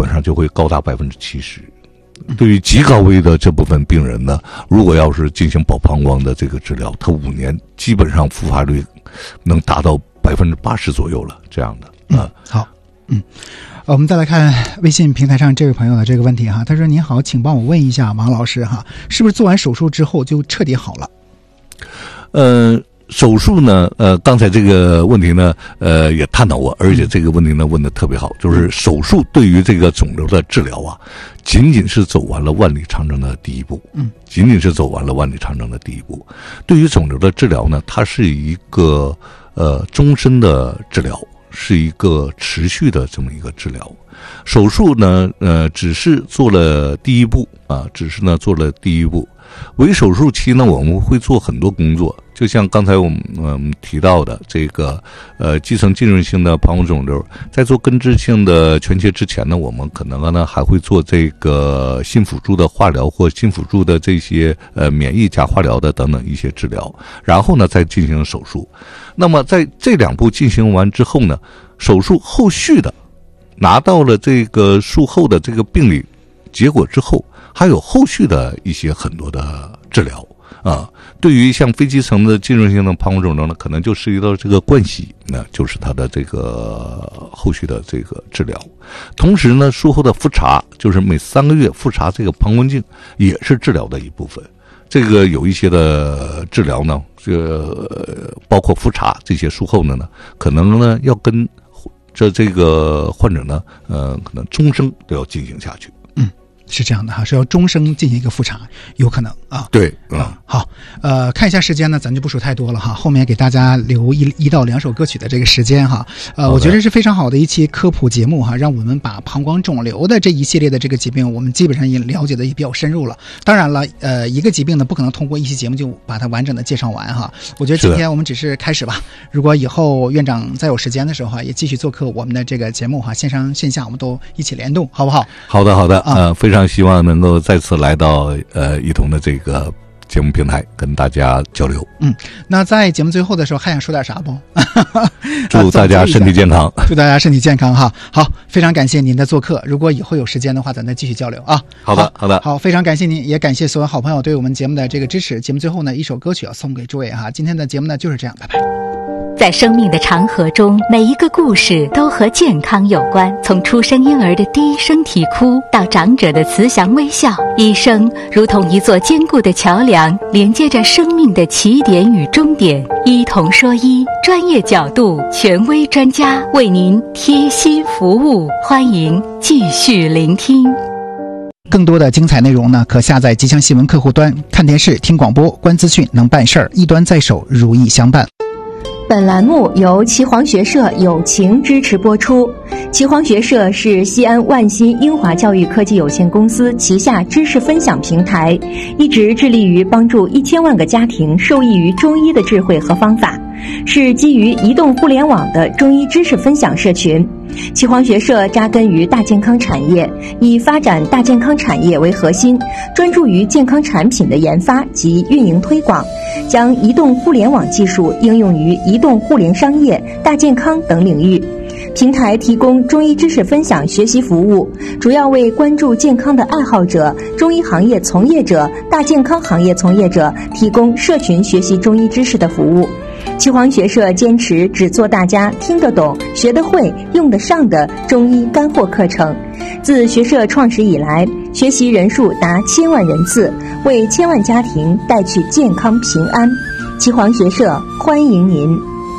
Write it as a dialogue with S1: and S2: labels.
S1: 本上就会高达70%。对于极高危的这部分病人呢，如果要是进行保膀胱的这个治疗，他5年基本上复发率能达到80%左右了，这样的。
S2: 好，我们再来看微信平台上这位朋友的这个问题哈，他说：“您好，请帮我问一下王老师哈，是不是做完手术之后就彻底好了？”
S1: 手术呢，刚才这个问题呢，也探讨过，而且这个问题呢问得特别好，就是手术对于这个肿瘤的治疗啊，仅仅是走完了万里长征的第一步，仅仅是走完了万里长征的第一步。对于肿瘤的治疗呢，它是一个终身的治疗，是一个持续的这么一个治疗。手术呢，只是做了第一步啊，做了第一步。为手术期呢，我们会做很多工作，就像刚才我们提到的这个基层浸润性的膀胱肿瘤，在做根治性的全切之前呢，我们可能呢还会做这个心辅助的化疗或心辅助的这些免疫加化疗的等等一些治疗，然后呢再进行手术。那么在这2步进行完之后呢，手术后续的拿到了这个术后的这个病理结果之后，还有后续的一些很多的治疗啊。对于像非基层的浸润性的膀胱肿瘤呢，可能就涉及到这个灌洗，那就是它的这个后续的这个治疗。同时呢，术后的复查，就是每3个月复查这个膀胱镜，也是治疗的一部分。这个有一些的治疗呢，包括复查这些术后的呢，可能呢要跟这个患者呢，可能终生都要进行下去。
S2: 是这样的哈，是要终生进行一个复查，有可能啊。
S1: 对，
S2: 好，看一下时间呢，咱就不说太多了哈，后面给大家留1到2首歌曲的这个时间哈。我觉得是非常好的一期科普节目哈，让我们把膀胱肿瘤的这一系列的这个疾病，我们基本上也了解的也比较深入了。当然了，一个疾病呢，不可能通过一期节目就把它完整的介绍完哈。我觉得今天我们只是开始吧。如果以后院长再有时间的时候，也继续做客我们的这个节目哈，线上线下我们都一起联动，好不好？
S1: 好的，非常希望能够再次来到一同的这个节目平台跟大家交流。
S2: 那在节目最后的时候还想说点啥不？
S1: 祝大家身体健康，
S2: 祝大家身体健康哈。好，非常感谢您的做客，如果以后有时间的话咱再继续交流啊。
S1: 好的，
S2: 好，非常感谢您，也感谢所有好朋友对我们节目的这个支持。节目最后呢，一首歌曲要送给诸位哈。今天的节目呢就是这样，拜拜。
S3: 在生命的长河中，每一个故事都和健康有关。从出生婴儿的第一声啼哭，到长者的慈祥微笑，医生如同一座坚固的桥梁，连接着生命的起点与终点。医同说医，专业角度，权威专家为您贴心服务，欢迎继续聆听。
S2: 更多的精彩内容呢，可下载吉祥新闻客户端，看电视、听广播、观资讯，能办事儿，一端在手，如意相伴。
S4: 本栏目由岐黄学社友情支持播出。岐黄学社是西安万新英华教育科技有限公司旗下知识分享平台，一直致力于帮助1000万个家庭受益于中医的智慧和方法，是基于移动互联网的中医知识分享社群。岐黄学社扎根于大健康产业，以发展大健康产业为核心，专注于健康产品的研发及运营推广，将移动互联网技术应用于移动互联商业、大健康等领域。平台提供中医知识分享学习服务，主要为关注健康的爱好者、中医行业从业者、大健康行业从业者提供社群学习中医知识的服务。岐黄学社坚持只做大家听得懂、学得会、用得上的中医干货课程。自学社创始以来，学习人数达1000万人次，为1000万家庭带去健康平安。岐黄学社欢迎您。